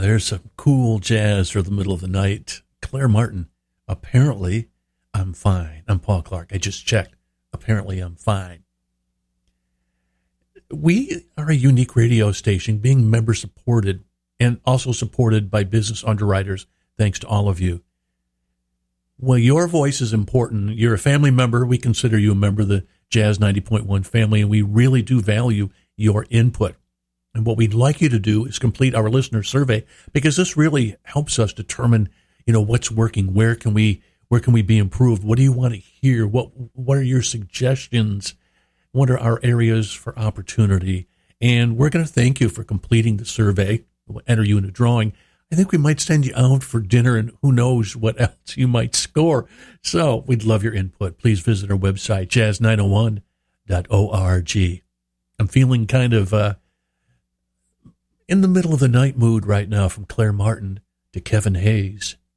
there's some cool jazz for the middle of the night. Claire Martin, Apparently I'm Fine. I'm Paul Clark. I just checked. Apparently I'm fine. We are a unique radio station, being member supported and also supported by business underwriters, thanks to all of you. Well, your voice is important. You're a family member. We consider you a member of the Jazz 90.1 family, and we really do value your input. And what we'd like you to do is complete our listener survey, because this really helps us determine, what's working. Where can we be improved? What do you want to hear? What are your suggestions? What are our areas for opportunity? And we're going to thank you for completing the survey. We'll enter you in a drawing. I think we might send you out for dinner, and who knows what else you might score. So we'd love your input. Please visit our website, jazz901.org. I'm feeling kind of in the middle of the night mood right now, from Claire Martin to Kevin Hayes.